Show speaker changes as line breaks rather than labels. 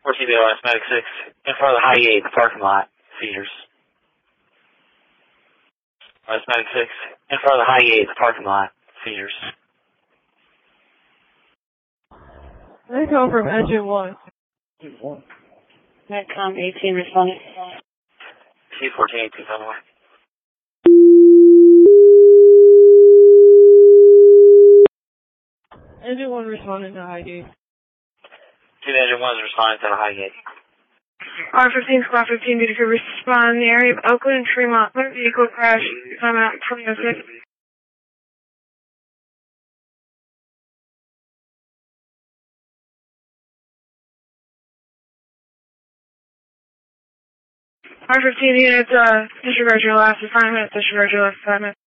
4TBOS, Medic 6, in front of the Highgate parking lot, Cedars. West Medic 6, in front of the Highgate parking lot, Cedars.
They come from engine 1.
Netcom 18 responding.
C-14, 2 on the way.
Engine 1 responding to Highgate.
Engine 1 is responding to the Highgate.
R15, Squad 15, did you respond in the area of Oakland and Tremont? Motor vehicle crash, time out 2006. R15 units, disregard your last assignment, disregard your last assignment.